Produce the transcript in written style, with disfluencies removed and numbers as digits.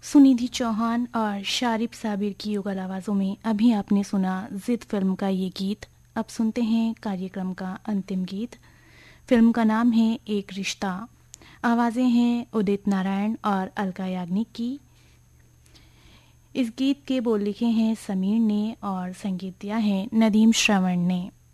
सुनिधि चौहान और शारिब साबिर की युगल आवाज़ों में अभी आपने सुना जिद फिल्म का ये गीत। अब सुनते हैं कार्यक्रम का अंतिम गीत। फिल्म का नाम है एक रिश्ता। आवाज़ें हैं उदित नारायण और अलका याग्निक की। इस गीत के बोल लिखे हैं समीर ने और संगीत दिया है नदीम श्रवण ने।